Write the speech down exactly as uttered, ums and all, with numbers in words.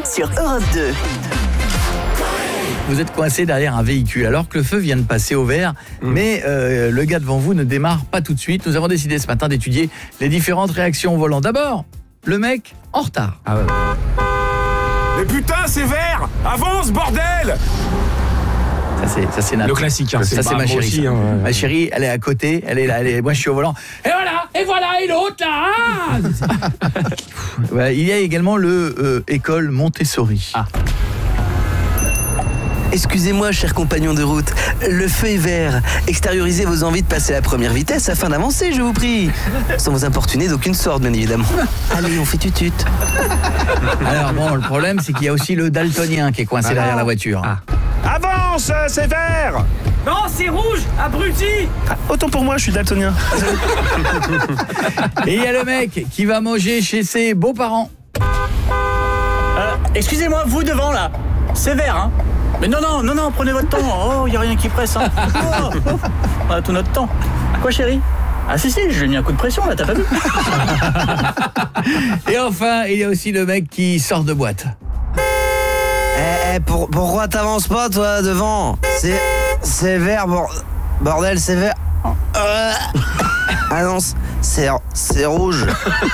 sur Europe deux. Vous êtes coincé derrière un véhicule alors que le feu vient de passer au vert, mmh. mais euh, le gars devant vous ne démarre pas tout de suite. Nous avons décidé ce matin d'étudier les différentes réactions au volant. D'abord, le mec en retard. Ah ouais. Mais putain, c'est vert! Avance, bordel! Ça c'est, ça c'est Nat. Le classique, hein. Ça c'est, c'est ma moi chérie. aussi, hein, ouais. Ma chérie, elle est à côté, elle est là, elle est... moi je suis au volant. Et voilà, et voilà, et l'autre là. Ah ouais, il y a également le euh, école Montessori. Ah. Excusez-moi, cher compagnon de route, le feu est vert. Extériorisez vos envies de passer la première vitesse afin d'avancer, je vous prie. Sans vous importuner d'aucune sorte, bien évidemment. Allez, on fait tutut. Alors bon, le problème, c'est qu'il y a aussi le daltonien qui est coincé ah. derrière la voiture. Ah. Avance, c'est vert! Non, c'est rouge, abruti! Ah, autant pour moi, je suis daltonien. Et il y a le mec qui va manger chez ses beaux-parents. Euh, excusez-moi, vous devant là, c'est vert, hein? Mais non, non, non, non, prenez votre temps. Oh, il n'y a rien qui presse. Hein. Oh, oh, on a tout notre temps. Quoi, chérie? Ah si, si, je lui ai mis un coup de pression, là, t'as pas vu? Et enfin, il y a aussi le mec qui sort de boîte. Eh, eh, pour, pourquoi t'avances pas, toi, devant? C'est, c'est vert, bord, bordel, c'est vert. Euh, ah non, c'est, c'est rouge.